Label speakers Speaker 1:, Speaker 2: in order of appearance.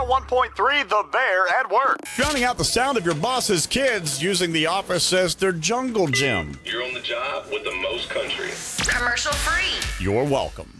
Speaker 1: 101.3 The Bear at work.
Speaker 2: Drowning out the sound of your boss's kids using the office as their jungle gym.
Speaker 3: You're on the job with the most country.
Speaker 4: Commercial free.
Speaker 2: You're welcome.